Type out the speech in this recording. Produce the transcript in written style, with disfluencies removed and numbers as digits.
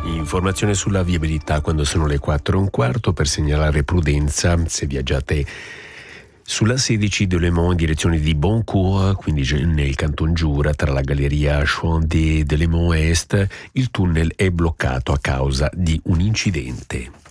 Informazione sulla viabilità quando sono le 4:15 per segnalare prudenza se viaggiate sulla 16 de Le Mans in direzione di Boncourt, quindi nel Canton Giura, tra la galleria Chouan-de Le Mans Est. Il tunnel è bloccato a causa di un incidente.